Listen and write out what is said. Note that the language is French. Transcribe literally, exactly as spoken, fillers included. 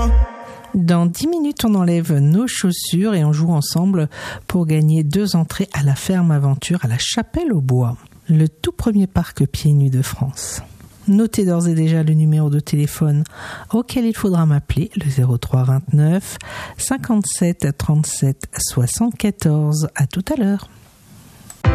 Dans dix minutes, on enlève nos chaussures et on joue ensemble pour gagner deux entrées à la ferme aventure à la Chapelle-aux-Bois, le tout premier parc pieds nus de France. Notez d'ores et déjà le numéro de téléphone auquel il faudra m'appeler, le zéro trois vingt-neuf cinquante-sept trente-sept soixante-quatorze. À tout à l'heure.